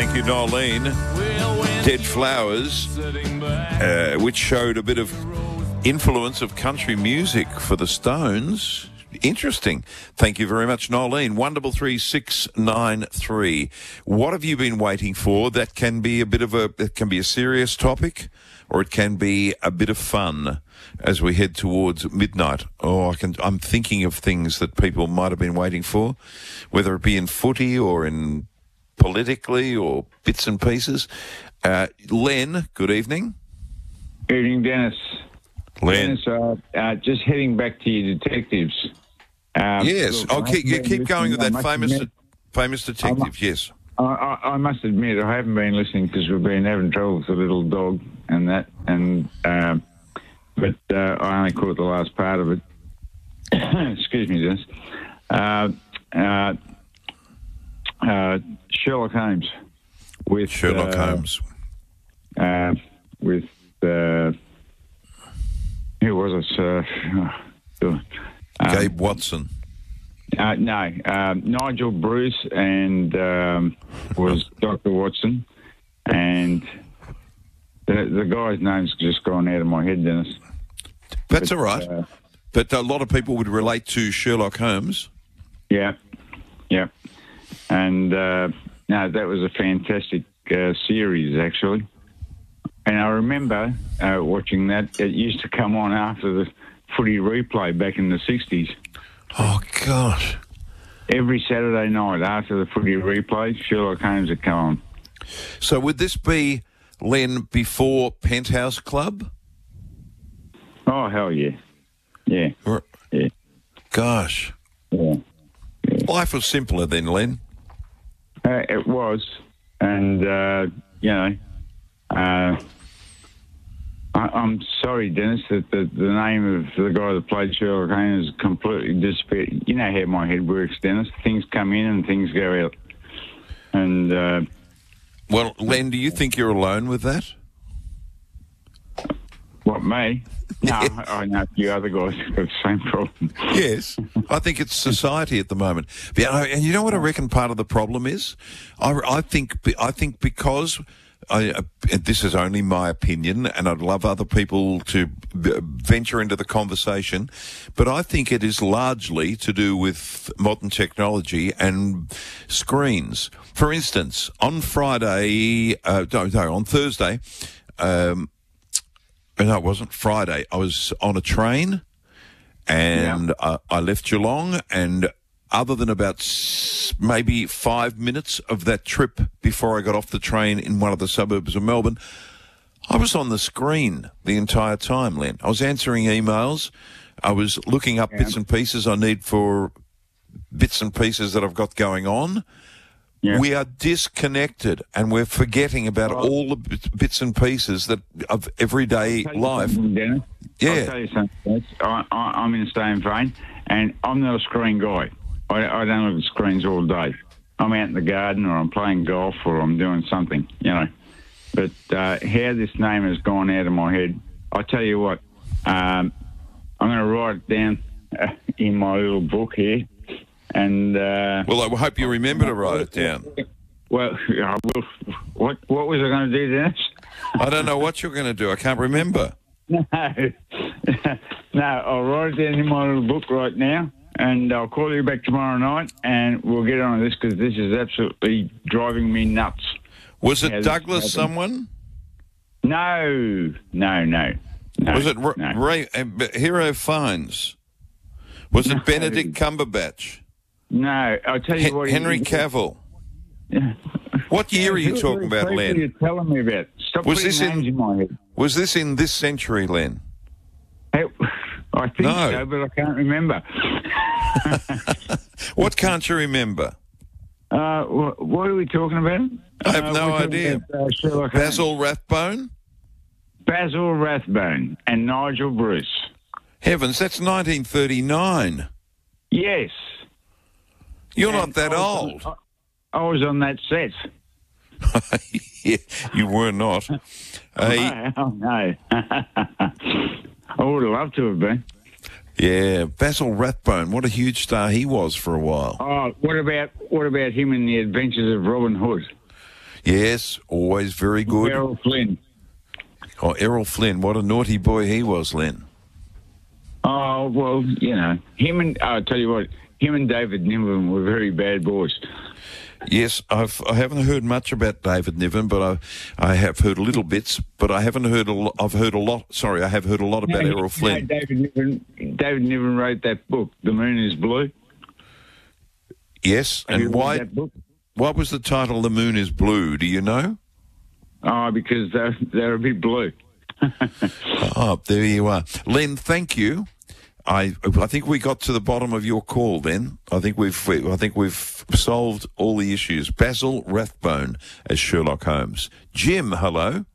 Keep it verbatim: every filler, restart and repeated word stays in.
Thank you, Nolene. Dead Flowers, uh, which showed a bit of influence of country music for the Stones. Interesting. Thank you very much, Nolene. one double three six nine three. What have you been waiting for? That can be a bit of a, it can be a serious topic, or it can be a bit of fun as we head towards midnight. Oh, I can, I'm thinking of things that people might have been waiting for, whether it be in footy or in politically or bits and pieces. Uh, Len, good evening. Evening, Dennis. Len. Dennis, uh, uh, just heading back to your detectives. Um, yes. look, Oh, keep, you keep going with that famous admit, famous detective, must, yes. I, I, I must admit, I haven't been listening because we've been having trouble with the little dog and that, and um, but uh, I only caught the last part of it. Excuse me, Dennis. Uh, uh, uh, Sherlock Holmes. With Sherlock uh, Holmes. Uh, with... Uh, who was it? Uh, oh, um, Gabe Watson. Uh, no, um, Nigel Bruce and um, was Doctor Watson, and the the guy's name's just gone out of my head, Dennis. That's but, all right. Uh, but a lot of people would relate to Sherlock Holmes. Yeah, yeah, and uh, no, that was a fantastic uh, series, actually. And I remember uh, watching that. It used to come on after the footy replay back in the sixties. Oh, gosh. Every Saturday night after the footy replay, Sherlock Holmes would come on. So would this be, Len, before Penthouse Club? Oh, hell yeah. Yeah. Or, yeah. Gosh. Yeah. yeah. Life was simpler then, Len. Uh, it was. And, uh, you know... Uh, I, I'm sorry, Dennis, that the, the name of the guy that played Sherlock Holmes has completely disappeared. You know how my head works, Dennis. Things come in and things go out. And uh, well, Len, do you think you're alone with that? What, me? No, I, I know a few other guys have got the same problem. Yes, I think it's society at the moment. Yeah, and you know what I reckon part of the problem is? I, I think I think because. I, uh, this is only my opinion, and I'd love other people to b- venture into the conversation, but I think it is largely to do with modern technology and screens. For instance, on Friday, uh, no, no, on Thursday, um, no, it wasn't Friday, I was on a train, and yeah. I, I left Geelong, and other than about maybe five minutes of that trip before I got off the train in one of the suburbs of Melbourne, I was on the screen the entire time, Len. I was answering emails. I was looking up yeah. bits and pieces I need for bits and pieces that I've got going on. Yeah. We are disconnected, and we're forgetting about well, all the bits and pieces that of everyday life. Dennis. Yeah. I'll tell you something. I, I, I'm in the same vein, and I'm not a screen guy. I, I don't look at screens all day. I'm out in the garden, or I'm playing golf, or I'm doing something, you know. But uh, how this name has gone out of my head, I tell you what, um, I'm going to write it down uh, in my little book here. And uh, well, I hope you remember to write it down. Well, I will. What What was I going to do, Dennis? I don't know what you're going to do. I can't remember. No, no. I'll write it down in my little book right now. And I'll call you back tomorrow night, and we'll get on this because this is absolutely driving me nuts. Was it Douglas someone? No, no, no. no was it R- no. Ray, uh, Hero Fines? Was it no. Benedict Cumberbatch? No, I'll tell you H- what. Henry he, Cavill. What year are you talking about, Len? You're telling me about. Stop was putting this names in, in my head. Was this in this century, Len? Hey, I think no. so, but I can't remember. What can't you remember? Uh, what, what are we talking about? I have uh, no idea. About, uh, Basil Rathbone? Basil Rathbone and Nigel Bruce. Heavens, that's nineteen thirty-nine. Yes. You're and not that I old. On, I was on that set. Yeah, you were not. Uh, oh, no. I would have loved to have been. Yeah, Basil Rathbone. What a huge star he was for a while. Oh, what about what about him in the Adventures of Robin Hood? Yes, always very good. Errol Flynn. Oh, Errol Flynn, what a naughty boy he was, Len. Oh, well, you know, him and, I'll tell you what, him and David Niven were very bad boys. Yes, I've, I haven't heard much about David Niven, but I, I have heard little bits, but I haven't heard a lot, I've heard a lot, sorry, I have heard a lot about No, Errol Flynn. No, David Niven, David Niven wrote that book, The Moon is Blue. Yes, Have you and read why, that book? what was the title, The Moon is Blue, do you know? Oh, because they're, they're a bit blue. Oh, there you are. Len, thank you. I I think we got to the bottom of your call then. I think we've we, I think we've solved all the issues. Basil Rathbone as Sherlock Holmes. Jim, hello.